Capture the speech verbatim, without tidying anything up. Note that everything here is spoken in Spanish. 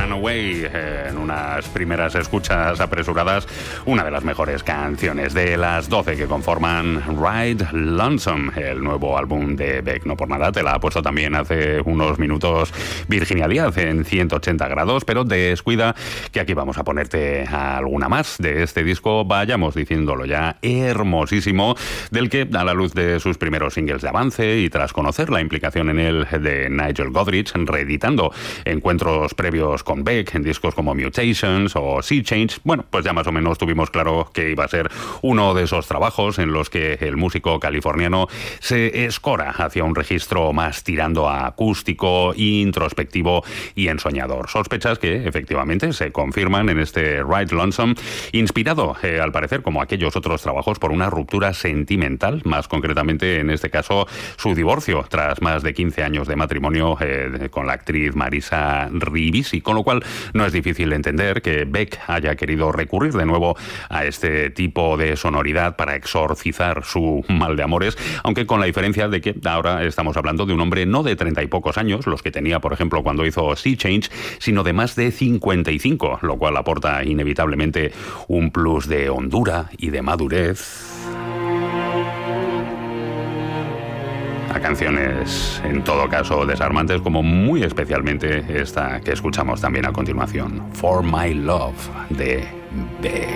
Runaway, en unas primeras escuchas apresuradas, una de las mejores canciones de las doce que conforman Ride Lonesome, el nuevo álbum de Beck. No por nada, te la ha puesto también hace unos minutos Virginia Díaz en ciento ochenta grados, pero descuida que aquí vamos a ponerte alguna más de este disco, vayamos diciéndolo ya, hermosísimo, del que, a la luz de sus primeros singles de avance y tras conocer la implicación en él de Nigel Godrich, reeditando encuentros previos con Beck en discos como Mutations o Sea Change, bueno, pues ya más o menos tuvimos claro que iba a ser uno de esos trabajos en los que el músico californiano se escora hacia un registro más tirando a acústico, introspectivo y ensoñador. Sospechas que efectivamente se confirman en este Ride Lonesome, inspirado eh, al parecer como aquellos otros trabajos por una ruptura sentimental, más concretamente en este caso su divorcio tras más de quince años de matrimonio eh, con la actriz Marisa Ribisi, con lo cual no es difícil entender que Beck haya querido recurrir de nuevo a este tipo de sonoridad para exorcizar su mal de amores, aunque con la diferencia de que ahora estamos hablando de un hombre no de treinta y pocos años, los que tenía por ejemplo cuando hizo Sea Change, sino de más de cincuenta y cinco, lo cual aporta inevitablemente un plus de hondura y de madurez a canciones, en todo caso, desarmantes, como muy especialmente esta que escuchamos también a continuación, For My Love, de Beck.